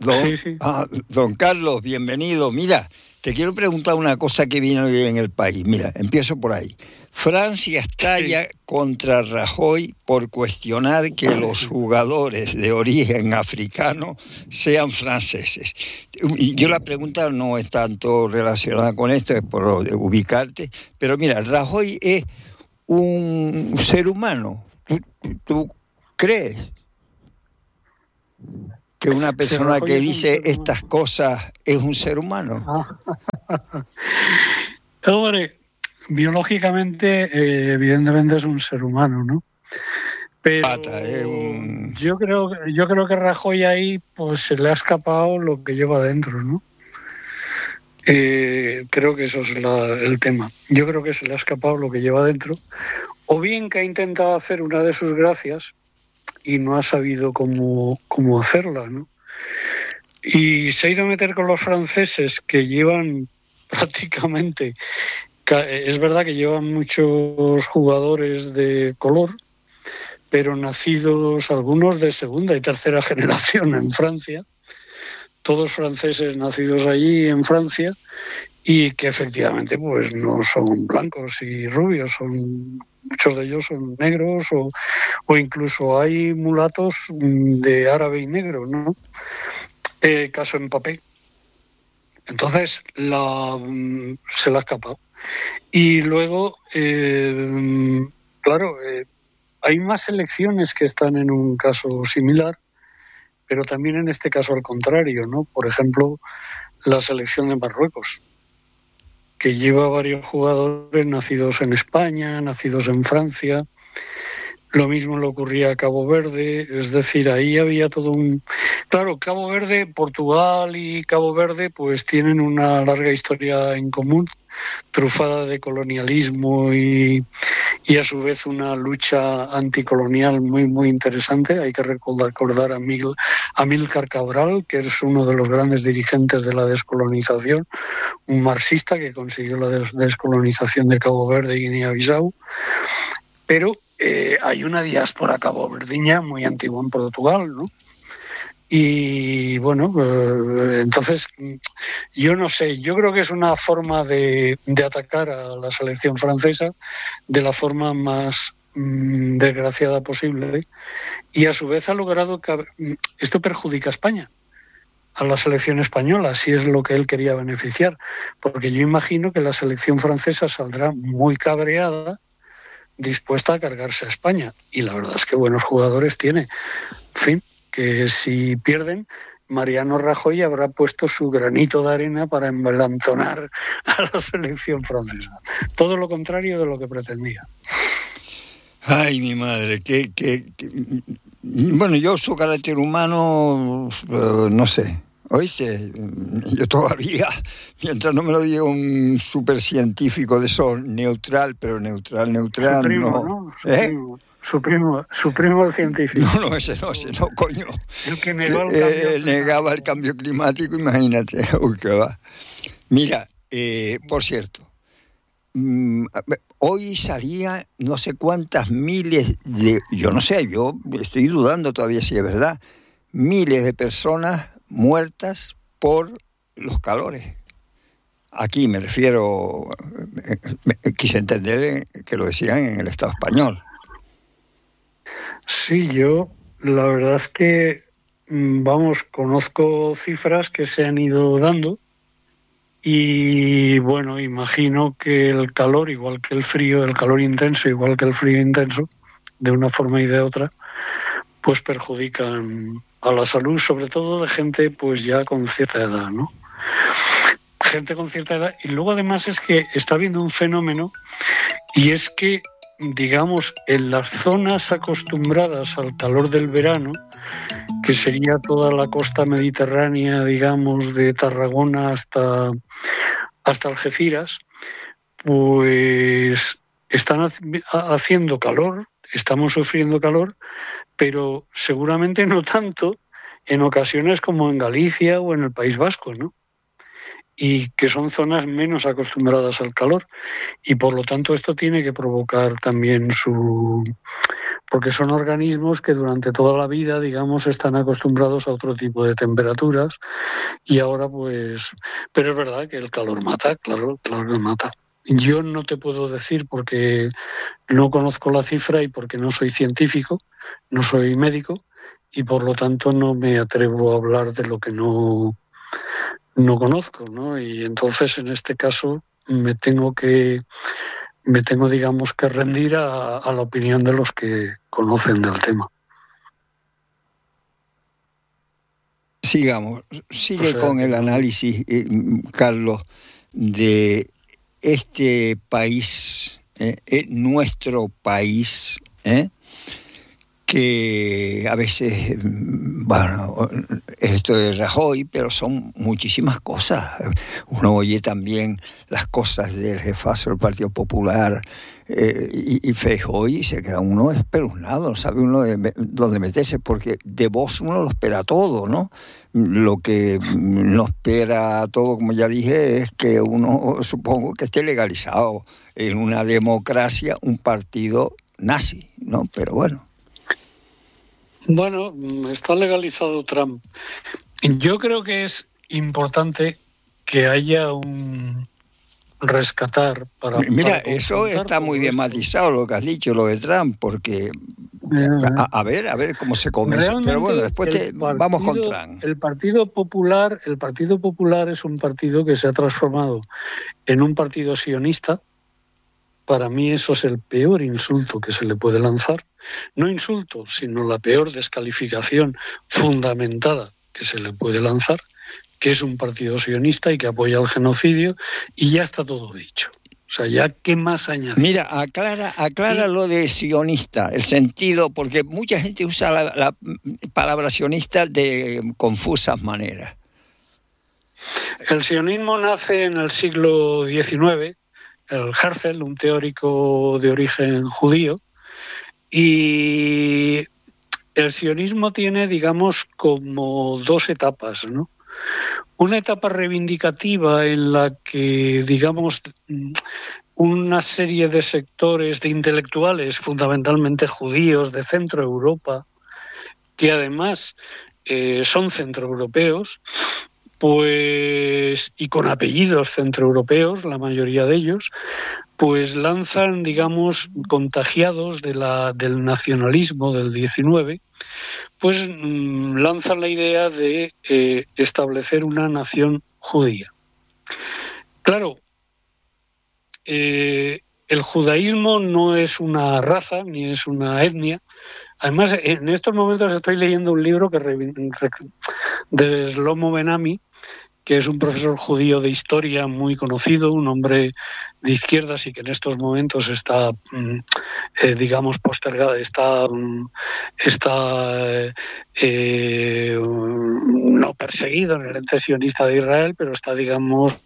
Sí. Don Carlos, bienvenido. Mira, te quiero preguntar una cosa que viene hoy en el país. Mira, empiezo por ahí. Francia estalla contra Rajoy por cuestionar que los jugadores de origen africano sean franceses. Y yo la pregunta no es tanto relacionada con esto, es por ubicarte. Pero mira, Rajoy es un ser humano. ¿Tú crees que una persona que dice estas cosas es un ser humano? Hombre, biológicamente, evidentemente es un ser humano, ¿no? Pero yo creo que Rajoy ahí pues se le ha escapado lo que lleva dentro, ¿no? Creo que eso es el tema. Yo creo que se le ha escapado lo que lleva dentro, o bien que ha intentado hacer una de sus gracias y no ha sabido cómo hacerla, ¿no? Y se ha ido a meter con los franceses, que llevan prácticamente, es verdad que llevan muchos jugadores de color, pero nacidos algunos de segunda y tercera generación en Francia, todos franceses nacidos allí en Francia, y que efectivamente pues no son blancos y rubios, muchos de ellos son negros o incluso hay mulatos de árabe y negro, ¿no? Caso Mbappé. Entonces se le ha escapado. Y luego, claro, hay más selecciones que están en un caso similar, pero también en este caso al contrario, ¿no? Por ejemplo, la selección de Marruecos, que lleva varios jugadores nacidos en España, nacidos en Francia. Lo mismo le ocurría a Cabo Verde, es decir, ahí había todo un... Claro, Cabo Verde, Portugal y Cabo Verde pues tienen una larga historia en común, trufada de colonialismo y a su vez una lucha anticolonial muy, muy interesante. Hay que recordar a Amílcar Cabral, que es uno de los grandes dirigentes de la descolonización, un marxista que consiguió la descolonización de Cabo Verde y Guinea-Bissau. Pero hay una diáspora caboverdiña muy antigua en Portugal, ¿no? Y bueno, entonces yo no sé, yo creo que es una forma de atacar a la selección francesa de la forma más desgraciada posible, y a su vez ha logrado que esto perjudica a España, a la selección española, si es lo que él quería beneficiar, porque yo imagino que la selección francesa saldrá muy cabreada, dispuesta a cargarse a España, y la verdad es que buenos jugadores tiene. En fin, que si pierden, Mariano Rajoy habrá puesto su granito de arena para envalentonar a la selección francesa. Todo lo contrario de lo que pretendía. Ay, mi madre, bueno, yo su carácter humano, no sé. Oíste, yo todavía, mientras no me lo diga un supercientífico de eso, neutral, pero neutral, su primo, ¿no? Su primo el científico. No, ese no, coño. El que negaba el cambio climático, imagínate. Uy, qué va. Mira, por cierto, hoy salía no sé cuántas miles de... Yo no sé, yo estoy dudando todavía si es verdad. Miles de personas muertas por los calores. Aquí me refiero, quise entender que lo decían en el Estado español. Sí, yo la verdad es que, conozco cifras que se han ido dando y bueno, imagino que el calor, igual que el frío, el calor intenso, igual que el frío intenso, de una forma y de otra, pues perjudican a la salud, sobre todo de gente pues ya con cierta edad, ¿no? Gente con cierta edad. Y luego además es que está habiendo un fenómeno, y es que, digamos, en las zonas acostumbradas al calor del verano, que sería toda la costa mediterránea, digamos, de Tarragona hasta Algeciras, pues están haciendo calor, estamos sufriendo calor, pero seguramente no tanto en ocasiones como en Galicia o en el País Vasco, ¿no? Y que son zonas menos acostumbradas al calor, y por lo tanto esto tiene que provocar también su porque son organismos que durante toda la vida, digamos, están acostumbrados a otro tipo de temperaturas y ahora pues... Pero es verdad que el calor mata, claro que mata. Yo no te puedo decir porque no conozco la cifra y porque no soy científico, no soy médico y por lo tanto no me atrevo a hablar de lo que no conozco, ¿no? Y entonces en este caso me tengo, digamos, que rendir a la opinión de los que conocen del tema. Sigamos, sigue con el análisis, Carlos, de este país, nuestro país, que a veces, bueno, esto de Rajoy, pero son muchísimas cosas. Uno oye también las cosas del jefazo del Partido Popular y Feijóo y se queda uno espeluznado, no sabe uno dónde meterse, porque de vos uno lo espera todo, ¿no? Lo que no espera todo, como ya dije, es que uno, supongo que esté legalizado en una democracia un partido nazi, ¿no? Pero bueno. Bueno, está legalizado Trump. Yo creo que es importante que haya un rescatar para... Mira, para eso está muy bien matizado lo que has dicho, lo de Trump, porque a ver cómo se come eso. Pero bueno, después vamos con Trump. El Partido Popular es un partido que se ha transformado en un partido sionista. Para mí eso es el peor insulto que se le puede lanzar. No insulto, sino la peor descalificación fundamentada que se le puede lanzar, que es un partido sionista y que apoya el genocidio, y ya está todo dicho. O sea, ya qué más añadir. Mira, aclara lo de sionista, el sentido, porque mucha gente usa la palabra sionista de confusas maneras. El sionismo nace en el siglo XIX, el Herzl, un teórico de origen judío, y el sionismo tiene, digamos, como dos etapas, ¿no? Una etapa reivindicativa en la que, digamos, una serie de sectores de intelectuales, fundamentalmente judíos de Centro Europa, que además son centroeuropeos, pues, y con apellidos centroeuropeos, la mayoría de ellos, pues lanzan, digamos, contagiados del nacionalismo del 19, pues lanzan la idea de establecer una nación judía. Claro, el judaísmo no es una raza ni es una etnia. Además, en estos momentos estoy leyendo un libro de Shlomo Ben-Ami, que es un profesor judío de historia muy conocido, un hombre de izquierdas y que en estos momentos está, digamos, postergado, está no perseguido en el ente sionista de Israel, pero está, digamos,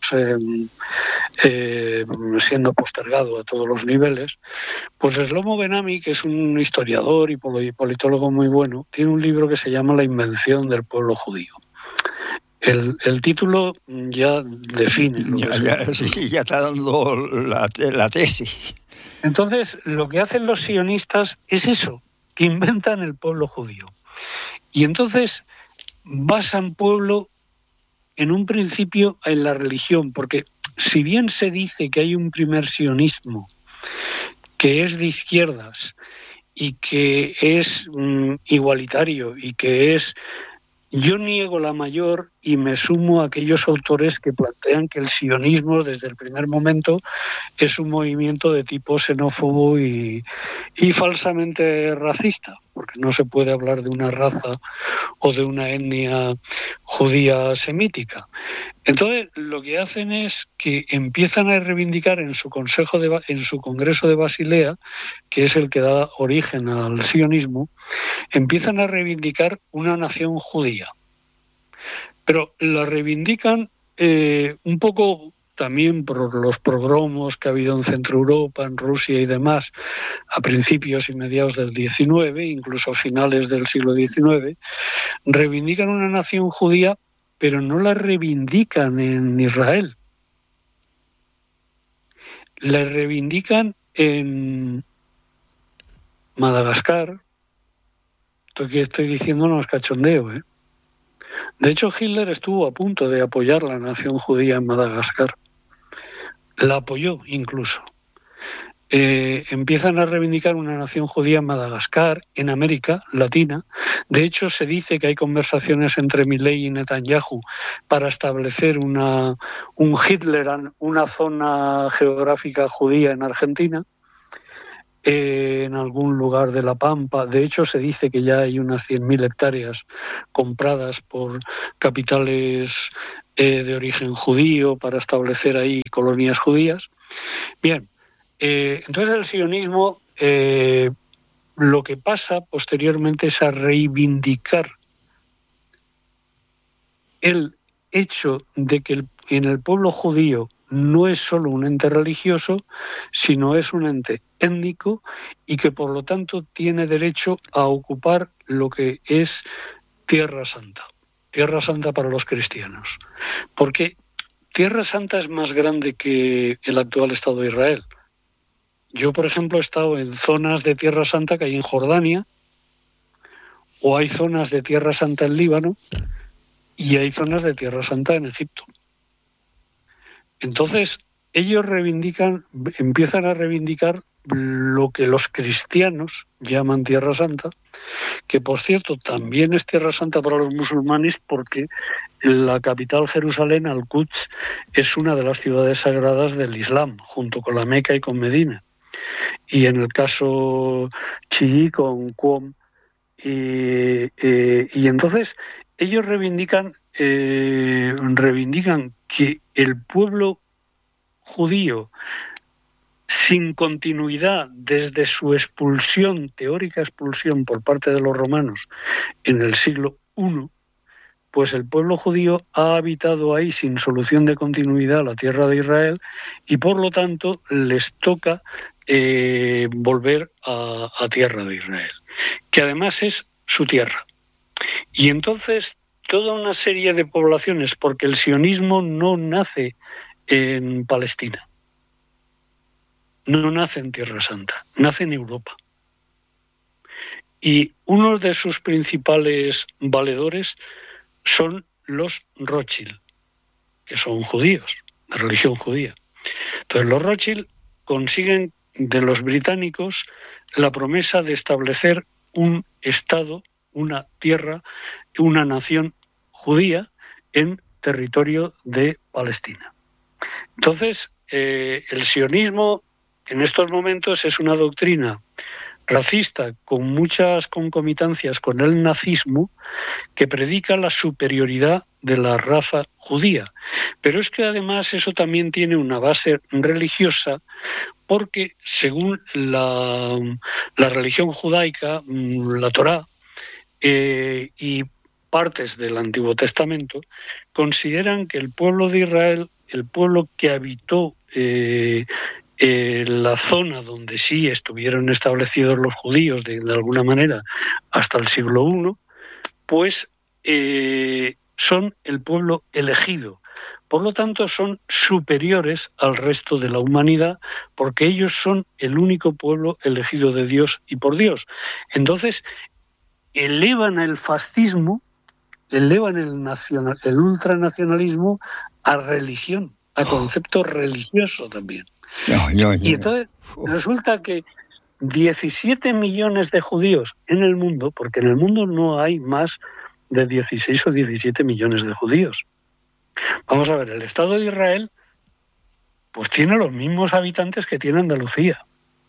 siendo postergado a todos los niveles. Pues Shlomo Ben-Ami, que es un historiador y politólogo muy bueno, tiene un libro que se llama La invención del pueblo judío. El título ya define lo que sí, ya está dando la tesis. Entonces, lo que hacen los sionistas es eso, que inventan el pueblo judío. Y entonces basan pueblo en un principio en la religión, porque si bien se dice que hay un primer sionismo que es de izquierdas y que es igualitario y que es... Yo niego la mayor y me sumo a aquellos autores que plantean que el sionismo desde el primer momento es un movimiento de tipo xenófobo y falsamente racista, porque no se puede hablar de una raza o de una etnia judía semítica. Entonces, lo que hacen es que empiezan a reivindicar en su Congreso de Basilea, que es el que da origen al sionismo, empiezan a reivindicar una nación judía. Pero la reivindican un poco también por los pogromos que ha habido en Centro Europa, en Rusia y demás, a principios y mediados del XIX, incluso a finales del siglo XIX, reivindican una nación judía, pero no la reivindican en Israel. La reivindican en Madagascar. Esto que estoy diciendo no es cachondeo, ¿eh? De hecho, Hitler estuvo a punto de apoyar la nación judía en Madagascar. La apoyó incluso. Empiezan a reivindicar una nación judía en Madagascar, en América Latina. De hecho, se dice que hay conversaciones entre Milei y Netanyahu para establecer un Hitlerland, una zona geográfica judía en Argentina, en algún lugar de la Pampa. De hecho, se dice que ya hay unas 100.000 hectáreas compradas por capitales de origen judío para establecer ahí colonias judías. Bien. Entonces el sionismo lo que pasa posteriormente es a reivindicar el hecho de que en el pueblo judío no es solo un ente religioso, sino es un ente étnico y que por lo tanto tiene derecho a ocupar lo que es Tierra Santa para los cristianos. Porque Tierra Santa es más grande que el actual Estado de Israel. Yo, por ejemplo, he estado en zonas de Tierra Santa que hay en Jordania, o hay zonas de Tierra Santa en Líbano, y hay zonas de Tierra Santa en Egipto. Entonces, ellos empiezan a reivindicar lo que los cristianos llaman Tierra Santa, que por cierto también es Tierra Santa para los musulmanes, porque la capital, Jerusalén, Al-Quds, es una de las ciudades sagradas del Islam, junto con la Meca y con Medina. Y en el caso chií con Qom. Y entonces ellos reivindican que el pueblo judío, sin continuidad desde su teórica expulsión por parte de los romanos en el siglo I, pues el pueblo judío ha habitado ahí sin solución de continuidad la tierra de Israel y por lo tanto les toca volver a tierra de Israel, que además es su tierra. Y entonces toda una serie de poblaciones, porque el sionismo no nace en Palestina, no nace en Tierra Santa, nace en Europa. Y uno de sus principales valedores son los Rothschild, que son judíos, de religión judía. Entonces los Rothschild consiguen de los británicos la promesa de establecer un Estado, una tierra, una nación judía en territorio de Palestina. Entonces, el sionismo en estos momentos es una doctrina racista con muchas concomitancias con el nazismo, que predica la superioridad de la raza judía. Pero es que además eso también tiene una base religiosa, porque según la religión judaica, la Torá y partes del Antiguo Testamento, consideran que el pueblo de Israel, el pueblo que habitó la zona donde sí estuvieron establecidos los judíos de alguna manera hasta el siglo I, pues son el pueblo elegido. Por lo tanto, son superiores al resto de la humanidad, porque ellos son el único pueblo elegido de Dios y por Dios. Entonces, elevan el fascismo, elevan el ultranacionalismo a religión, a concepto religioso también. Y entonces resulta que 17 millones de judíos en el mundo, porque en el mundo no hay más de 16 o 17 millones de judíos. Vamos a ver, el Estado de Israel pues tiene los mismos habitantes que tiene Andalucía.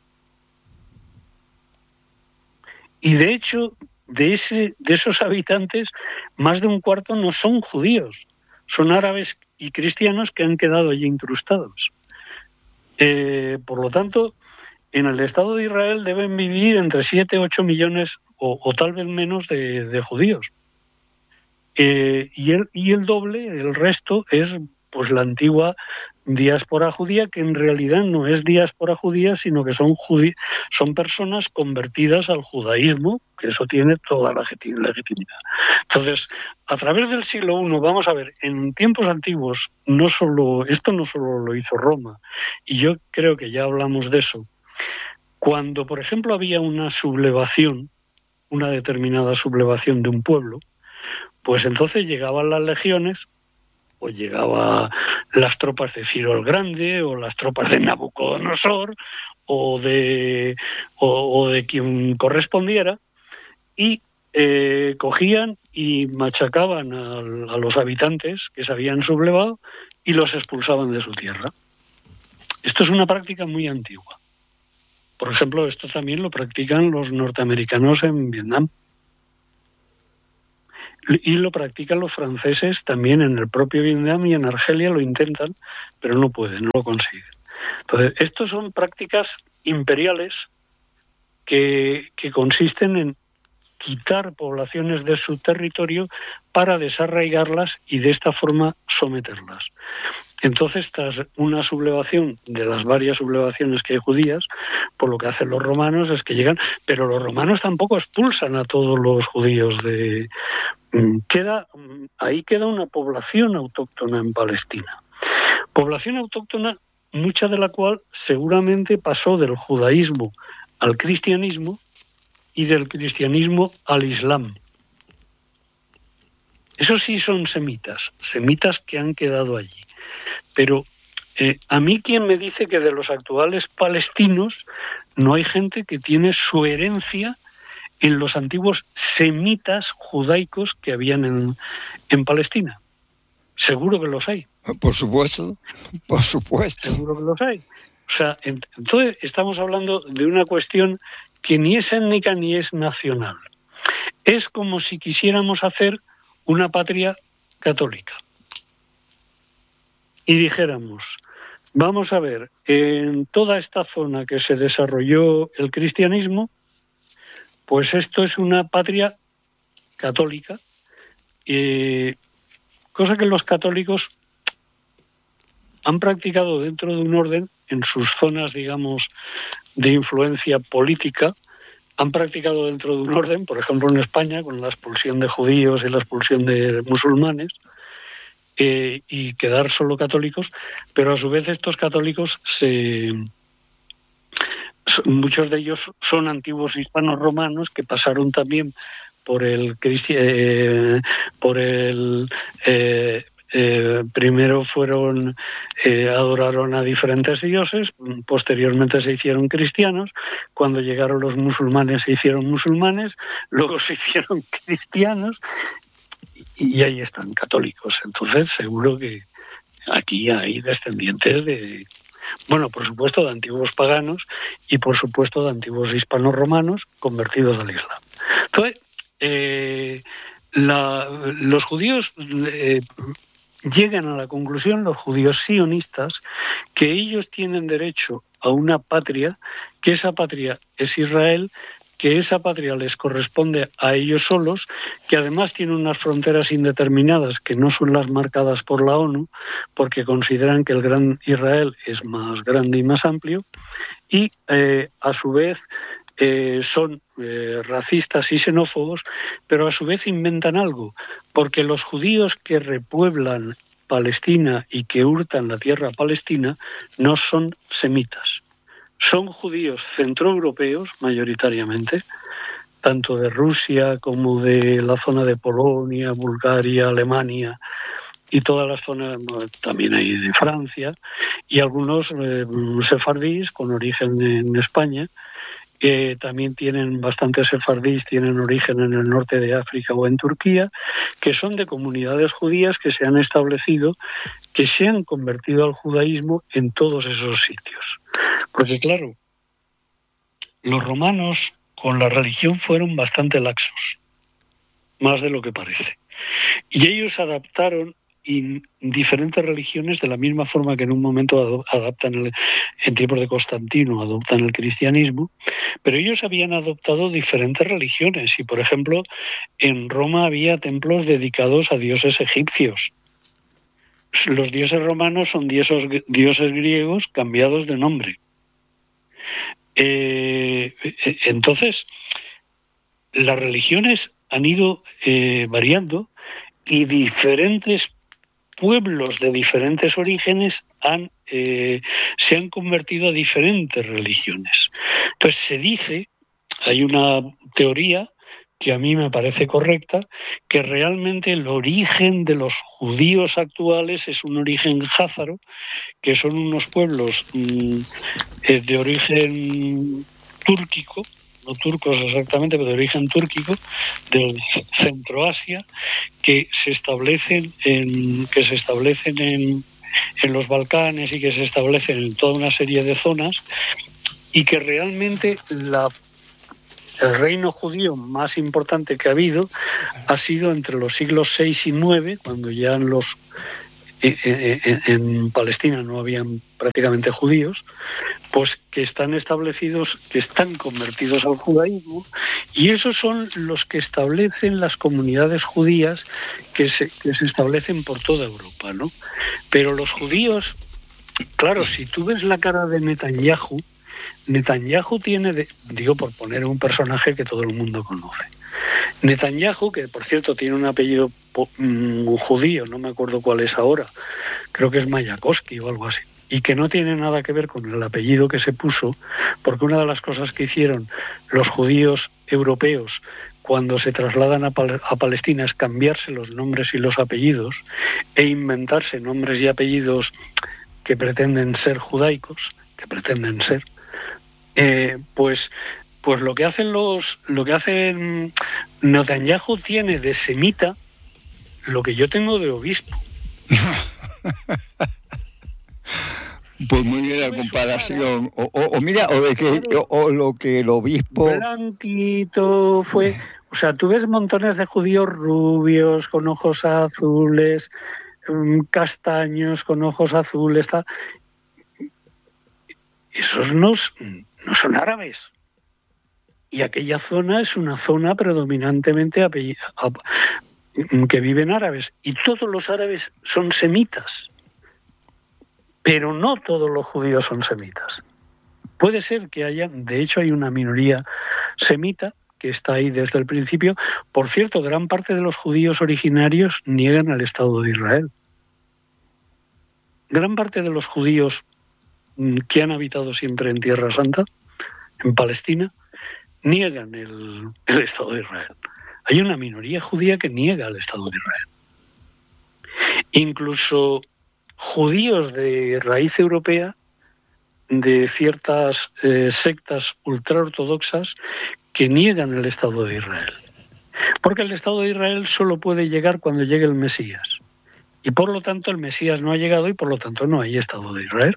Y de hecho, de esos habitantes, más de un cuarto no son judíos, son árabes y cristianos que han quedado allí incrustados. Por lo tanto, en el Estado de Israel deben vivir entre 7 o 8 millones o tal vez menos de judíos. Y el doble, el resto, es pues la antigua diáspora judía, que en realidad no es diáspora judía, sino que son personas convertidas al judaísmo, que eso tiene toda la legitimidad. Entonces, a través del siglo I, vamos a ver, en tiempos antiguos, esto no solo lo hizo Roma, y yo creo que ya hablamos de eso. Cuando, por ejemplo, había una sublevación, una determinada sublevación de un pueblo, pues entonces llegaban las legiones, o llegaban las tropas de Ciro el Grande, o las tropas de Nabucodonosor, o de quien correspondiera, y cogían y machacaban a los habitantes que se habían sublevado y los expulsaban de su tierra. Esto es una práctica muy antigua. Por ejemplo, esto también lo practican los norteamericanos en Vietnam. Y lo practican los franceses también en el propio Vietnam, y en Argelia lo intentan, pero no pueden, no lo consiguen. Entonces, estos son prácticas imperiales que consisten en quitar poblaciones de su territorio para desarraigarlas y de esta forma someterlas. Entonces, tras una sublevación de las varias sublevaciones que hay judías, por lo que hacen los romanos es que llegan, pero los romanos tampoco expulsan a todos los judíos de... Ahí queda una población autóctona en Palestina. Población autóctona, mucha de la cual seguramente pasó del judaísmo al cristianismo y del cristianismo al islam. Esos sí son semitas que han quedado allí. Pero a mí, ¿quién me dice que de los actuales palestinos no hay gente que tiene su herencia en los antiguos semitas judaicos que habían en Palestina? Seguro que los hay. Por supuesto, por supuesto. Seguro que los hay. O sea, entonces estamos hablando de una cuestión que ni es étnica ni es nacional. Es como si quisiéramos hacer una patria católica y dijéramos, vamos a ver, en toda esta zona que se desarrolló el cristianismo, pues esto es una patria católica, cosa que los católicos han practicado dentro de un orden en sus zonas, digamos, de influencia política. Han practicado dentro de un orden, por ejemplo en España, con la expulsión de judíos y la expulsión de musulmanes, y quedar solo católicos, pero a su vez estos católicos muchos de ellos son antiguos hispanos romanos que pasaron también por el primero adoraron a diferentes dioses, posteriormente se hicieron cristianos, cuando llegaron los musulmanes se hicieron musulmanes, luego se hicieron cristianos y ahí están católicos. Entonces seguro que aquí hay descendientes de, bueno, por supuesto de antiguos paganos y por supuesto de antiguos hispanos romanos convertidos al Islam. Entonces, los judíos llegan a la conclusión, los judíos sionistas, que ellos tienen derecho a una patria, que esa patria es Israel, que esa patria les corresponde a ellos solos, que además tiene unas fronteras indeterminadas que no son las marcadas por la ONU, porque consideran que el gran Israel es más grande y más amplio, y a su vez son racistas y xenófobos, pero a su vez inventan algo, porque los judíos que repueblan Palestina y que hurtan la tierra palestina no son semitas. Son judíos centroeuropeos, mayoritariamente, tanto de Rusia como de la zona de Polonia, Bulgaria, Alemania y todas las zonas, también hay de Francia, y algunos sefardíes con origen en España. También tienen bastantes sefardíes, tienen origen en el norte de África o en Turquía, que son de comunidades judías que se han establecido, que se han convertido al judaísmo en todos esos sitios. Porque claro, los romanos con la religión fueron bastante laxos, más de lo que parece. Y ellos adaptaron diferentes religiones de la misma forma que en un momento adaptan, en tiempos de Constantino, adoptan el cristianismo, pero ellos habían adoptado diferentes religiones y, por ejemplo, en Roma había templos dedicados a dioses egipcios. Los dioses romanos son dioses griegos cambiados de nombre. Entonces, las religiones han ido variando y diferentes pueblos de diferentes orígenes han se han convertido a diferentes religiones. Entonces se dice, hay una teoría que a mí me parece correcta, que realmente el origen de los judíos actuales es un origen házaro, que son unos pueblos de origen túrquico, no turcos exactamente, pero de origen túrquico, del Centroasia, que se establecen en los Balcanes y que se establecen en toda una serie de zonas, y que realmente el reino judío más importante que ha habido ha sido entre los siglos VI y IX, cuando ya en Palestina no habían prácticamente judíos, pues que están establecidos, que están convertidos al judaísmo, y esos son los que establecen las comunidades judías que se establecen por toda Europa, ¿no? Pero los judíos, claro, si tú ves la cara de Netanyahu tiene, digo por poner un personaje que todo el mundo conoce. Netanyahu, que por cierto tiene un apellido judío, no me acuerdo cuál es ahora, creo que es Mayakovsky o algo así, y que no tiene nada que ver con el apellido que se puso, porque una de las cosas que hicieron los judíos europeos cuando se trasladan a Palestina es cambiarse los nombres y los apellidos e inventarse nombres y apellidos que pretenden ser judaicos, pues lo que hacen Netanyahu tiene de semita lo que yo tengo de obispo. Pues muy bien la comparación. O lo que el obispo... Blanquito fue... O sea, tú ves montones de judíos rubios, con ojos azules, castaños, con ojos azules, tal. Esos no son árabes. Y aquella zona es una zona predominantemente que viven árabes. Y todos los árabes son semitas. Pero no todos los judíos son semitas. Puede ser que haya, de hecho hay una minoría semita que está ahí desde el principio. Por cierto, gran parte de los judíos originarios niegan al Estado de Israel. Gran parte de los judíos que han habitado siempre en Tierra Santa, en Palestina, niegan el Estado de Israel. Hay una minoría judía que niega el Estado de Israel. Incluso judíos de raíz europea, de ciertas sectas ultraortodoxas, que niegan el Estado de Israel. Porque el Estado de Israel solo puede llegar cuando llegue el Mesías. Y por lo tanto el Mesías no ha llegado y por lo tanto no hay Estado de Israel.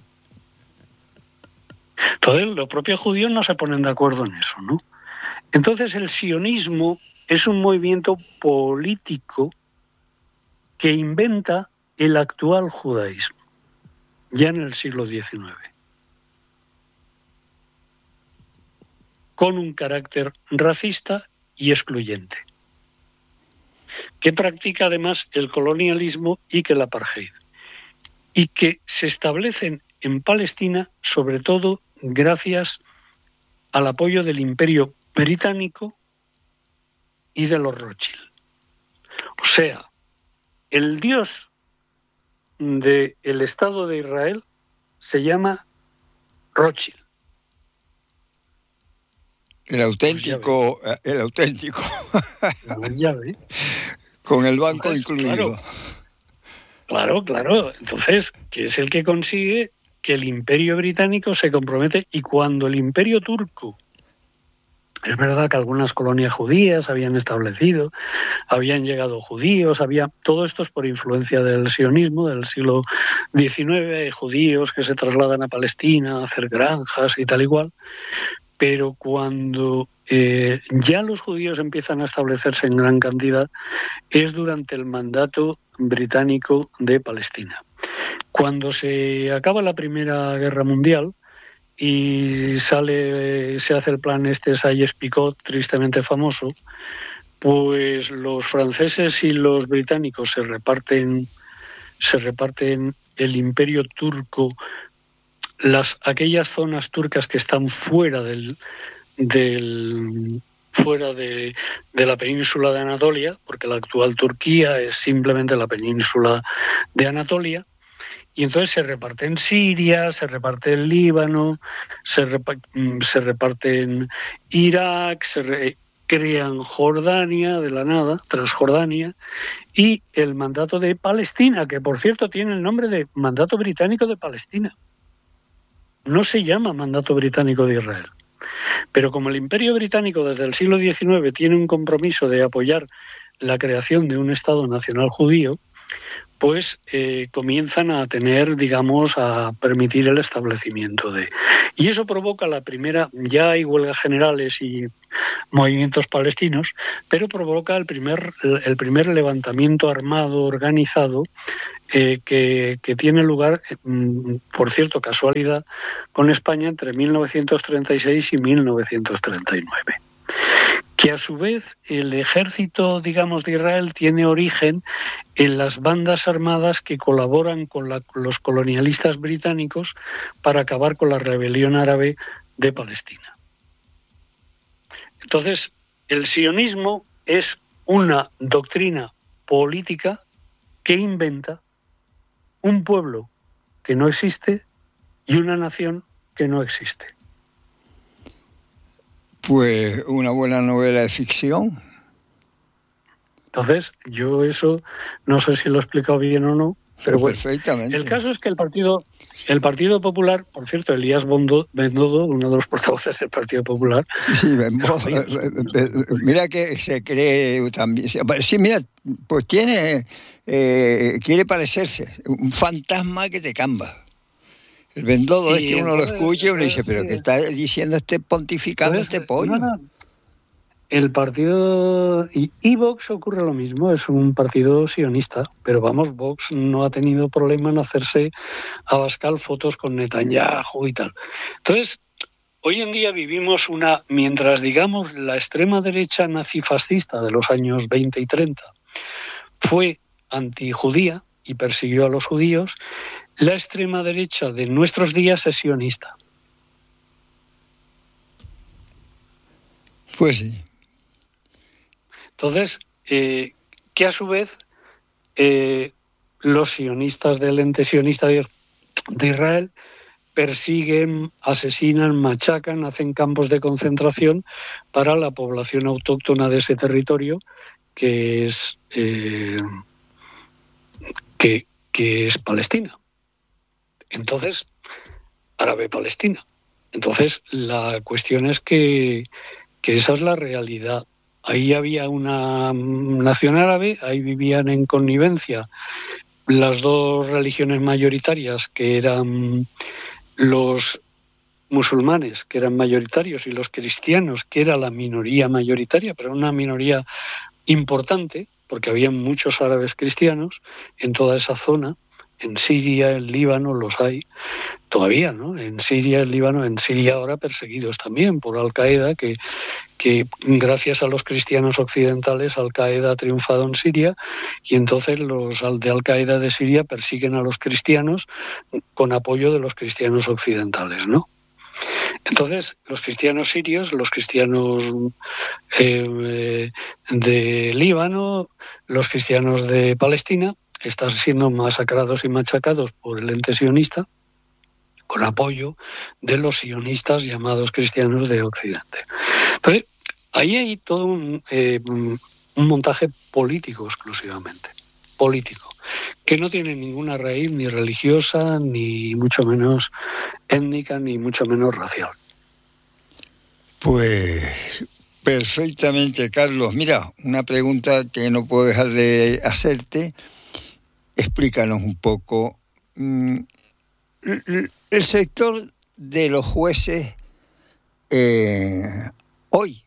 Entonces los propios judíos no se ponen de acuerdo en eso, ¿no? Entonces el sionismo es un movimiento político que inventa el actual judaísmo, ya en el siglo XIX, con un carácter racista y excluyente, que practica además el colonialismo y que el apartheid, y que se establecen en Palestina sobre todo gracias al apoyo del Imperio Británico y de los Rothschild. O sea, el dios del Estado de Israel se llama Rothschild. El auténtico. Ya ve. Con el banco incluido. Claro. Entonces, que es el que consigue que el Imperio Británico se compromete, y cuando el Imperio Turco, es verdad que algunas colonias judías habían establecido, habían llegado judíos, todo esto es por influencia del sionismo del siglo XIX, hay judíos que se trasladan a Palestina a hacer granjas y tal igual, pero cuando ya los judíos empiezan a establecerse en gran cantidad es durante el mandato británico de Palestina. Cuando se acaba la Primera Guerra Mundial y se hace el plan Sayers-Picot, tristemente famoso, pues los franceses y los británicos se reparten el Imperio Turco, aquellas zonas turcas que están fuera de la península de Anatolia, porque la actual Turquía es simplemente la península de Anatolia, Y entonces se reparte en Siria, se reparte en Líbano, se reparte en Irak, crean Jordania de la nada, Transjordania, y el mandato de Palestina, que por cierto tiene el nombre de Mandato Británico de Palestina. No se llama Mandato Británico de Israel. Pero como el Imperio Británico desde el siglo XIX tiene un compromiso de apoyar la creación de un Estado nacional judío, pues comienzan a tener, digamos, a permitir el establecimiento de... Y eso provoca la primera, ya hay huelgas generales y movimientos palestinos, pero provoca el primer levantamiento armado organizado que tiene lugar, por cierto, casualidad, con España entre 1936 y 1939. Que a su vez el ejército, digamos, de Israel tiene origen en las bandas armadas que colaboran con los colonialistas británicos para acabar con la rebelión árabe de Palestina. Entonces, el sionismo es una doctrina política que inventa un pueblo que no existe y una nación que no existe. Pues una buena novela de ficción. Entonces, yo eso no sé si lo he explicado bien o no, pero bueno. Perfectamente. El caso es que el Partido Popular, por cierto, Elías Bendodo, uno de los portavoces del Partido Popular... Sí, mira que se cree también... Sí, mira, pues quiere parecerse, un fantasma que te camba. El Bendodo uno lo escucha y uno dice, pero ¿qué está diciendo pontificando este pollo? No. El partido... Y Vox ocurre lo mismo, es un partido sionista, pero vamos, Vox no ha tenido problema en hacerse a Abascal fotos con Netanyahu y tal. Entonces, hoy en día vivimos mientras, digamos, la extrema derecha nazifascista de los años 20 y 30 fue antijudía y persiguió a los judíos, la extrema derecha de nuestros días es sionista. Pues sí. Entonces, que a su vez los sionistas del ente sionista de Israel persiguen, asesinan, machacan, hacen campos de concentración para la población autóctona de ese territorio, que es Palestina. Entonces, árabe-palestina. Entonces, la cuestión es que esa es la realidad. Ahí había una nación árabe, ahí vivían en connivencia las dos religiones mayoritarias, que eran los musulmanes, que eran mayoritarios, y los cristianos, que era la minoría mayoritaria, pero una minoría importante, porque había muchos árabes cristianos en toda esa zona. En Siria, en Líbano los hay todavía, ¿no? En Siria, en Líbano, en Siria ahora perseguidos también por Al-Qaeda, que gracias a los cristianos occidentales Al-Qaeda ha triunfado en Siria, y entonces los de Al-Qaeda de Siria persiguen a los cristianos con apoyo de los cristianos occidentales, ¿no? Entonces, los cristianos sirios, los cristianos de Líbano, los cristianos de Palestina están siendo masacrados y machacados por el ente sionista con apoyo de los sionistas llamados cristianos de Occidente. Entonces, ahí hay todo un montaje político exclusivamente, político, que no tiene ninguna raíz ni religiosa, ni mucho menos étnica, ni mucho menos racial. Pues perfectamente, Carlos. Mira, una pregunta que no puedo dejar de hacerte. Explícanos un poco el sector de los jueces hoy.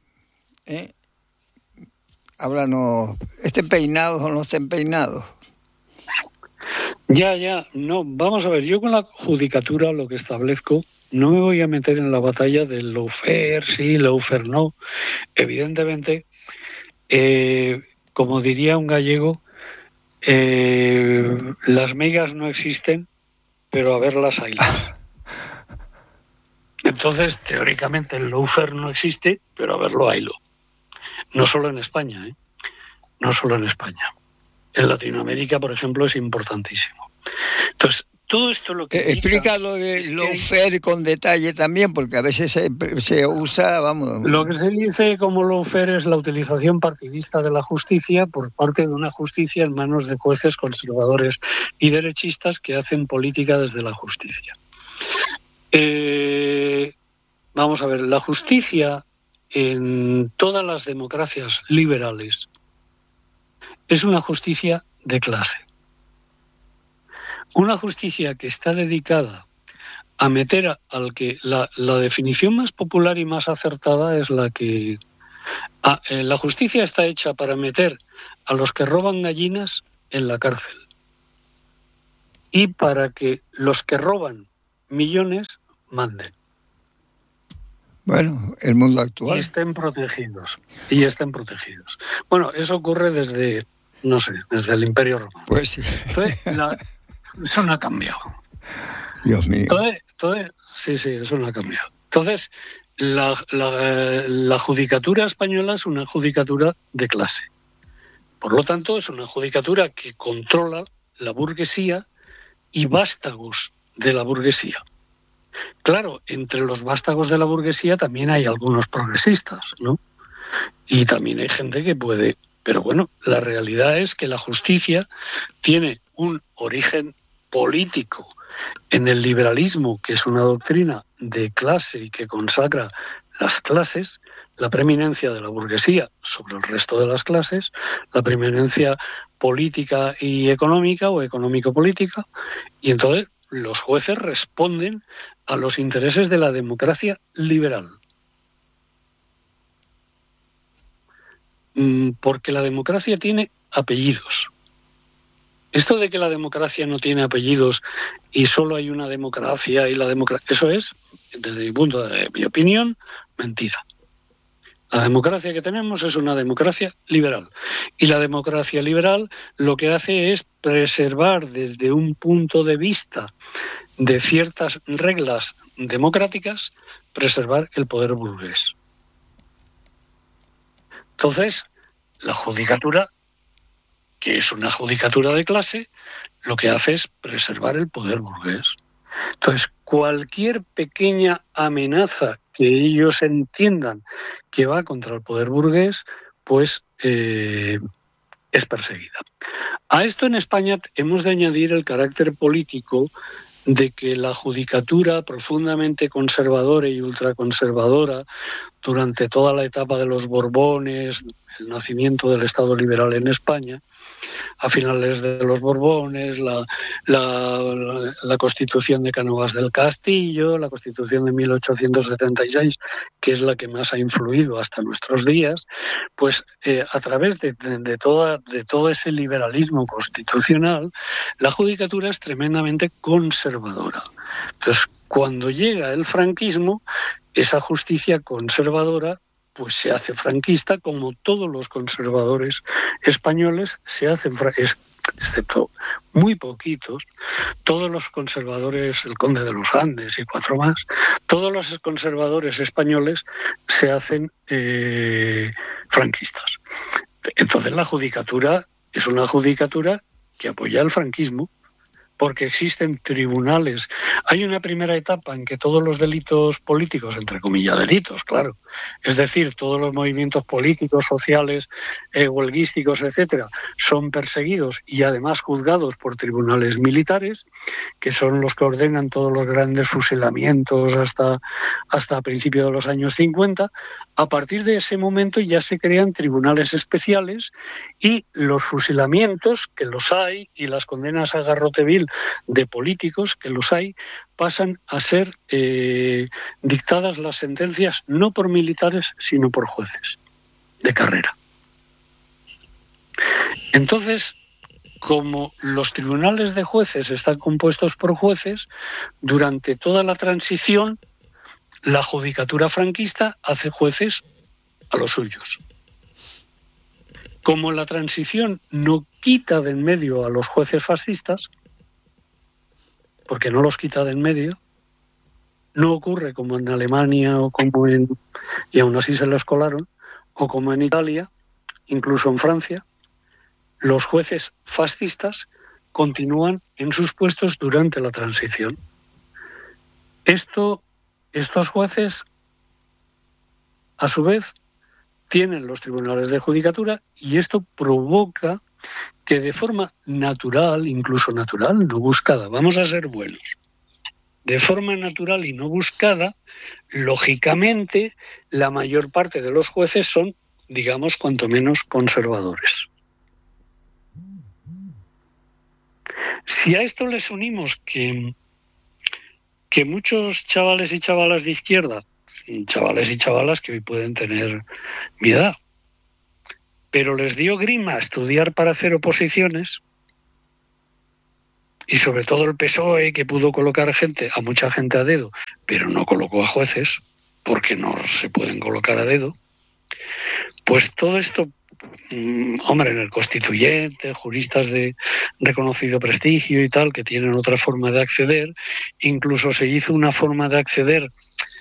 Háblanos, ¿estén peinados o no estén peinados? Ya, no, vamos a ver, yo con la judicatura lo que establezco, no me voy a meter en la batalla del lawfare, sí, lawfare no. Evidentemente, como diría un gallego, las megas no existen, pero a verlas haylas. Entonces, teóricamente el lawfare no existe, pero a verlo haylo. No solo en España, no solo en España. En Latinoamérica, por ejemplo, es importantísimo. Entonces, todo esto lo que explica lo de lawfare con detalle también, porque a veces se usa, vamos... Lo que se dice como lawfare es la utilización partidista de la justicia por parte de una justicia en manos de jueces conservadores y derechistas que hacen política desde la justicia. Vamos a ver, la justicia en todas las democracias liberales es una justicia de clase. Una justicia que está dedicada a meter al que... La definición más popular y más acertada es la que... la justicia está hecha para meter a los que roban gallinas en la cárcel y para que los que roban millones manden. Bueno, el mundo actual. Y estén protegidos. Bueno, eso ocurre desde, no sé, desde el Imperio Romano. Pues sí. Entonces, eso no ha cambiado. Dios mío. Sí, eso no ha cambiado. Entonces, la judicatura española es una judicatura de clase. Por lo tanto, es una judicatura que controla la burguesía y vástagos de la burguesía. Claro, entre los vástagos de la burguesía también hay algunos progresistas, ¿no? Y también hay gente que puede... Pero bueno, la realidad es que la justicia tiene un origen político en el liberalismo, que es una doctrina de clase y que consacra las clases, la preeminencia de la burguesía sobre el resto de las clases, la preeminencia política y económica o económico-política, y entonces los jueces responden a los intereses de la democracia liberal. Porque la democracia tiene apellidos. Esto de que la democracia no tiene apellidos y solo hay una democracia y la democracia... Eso es, desde mi punto de mi opinión, mentira. La democracia que tenemos es una democracia liberal. Y la democracia liberal lo que hace es preservar desde un punto de vista de ciertas reglas democráticas, preservar el poder burgués. Entonces, la judicatura, que es una judicatura de clase, lo que hace es preservar el poder burgués. Entonces, cualquier pequeña amenaza que ellos entiendan que va contra el poder burgués, pues es perseguida. A esto en España hemos de añadir el carácter político de que la judicatura profundamente conservadora y ultraconservadora durante toda la etapa de los Borbones, el nacimiento del Estado liberal en España, a finales de los Borbones, la Constitución de Cánovas del Castillo, la Constitución de 1876, que es la que más ha influido hasta nuestros días, pues a través de todo ese liberalismo constitucional, la judicatura es tremendamente conservadora. Entonces, cuando llega el franquismo, esa justicia conservadora pues se hace franquista, como todos los conservadores españoles se hacen, excepto muy poquitos, todos los conservadores, el Conde de los Andes y 4 más, todos los conservadores españoles se hacen franquistas. Entonces la judicatura es una judicatura que apoya el franquismo, porque existen tribunales. Hay una primera etapa en que todos los delitos políticos, entre comillas delitos, claro, es decir, todos los movimientos políticos, sociales, huelguísticos, etcétera, son perseguidos y además juzgados por tribunales militares, que son los que ordenan todos los grandes fusilamientos hasta principios de los años 50. A partir de ese momento ya se crean tribunales especiales y los fusilamientos, que los hay, y las condenas a garrote vil de políticos, que los hay, pasan a ser dictadas las sentencias no por militares, sino por jueces de carrera. Entonces, como los tribunales de jueces están compuestos por jueces, durante toda la transición, la judicatura franquista hace jueces a los suyos. Como la transición no quita de en medio a los jueces fascistas, porque no los quita de en medio, no ocurre como en Alemania o como y aún así se los colaron, o como en Italia, incluso en Francia, los jueces fascistas continúan en sus puestos durante la transición. Estos jueces, a su vez, tienen los tribunales de judicatura y esto provoca que de forma natural, incluso natural, no buscada, vamos a ser buenos, de forma natural y no buscada, lógicamente, la mayor parte de los jueces son, digamos, cuanto menos conservadores. Si a esto les unimos que muchos chavales y chavalas de izquierda, chavales y chavalas que hoy pueden tener mi edad, pero les dio grima estudiar para hacer oposiciones, y sobre todo el PSOE, que pudo colocar a mucha gente a dedo, pero no colocó a jueces, porque no se pueden colocar a dedo, pues todo esto, hombre, en el Constituyente, juristas de reconocido prestigio y tal, que tienen otra forma de acceder, incluso se hizo una forma de acceder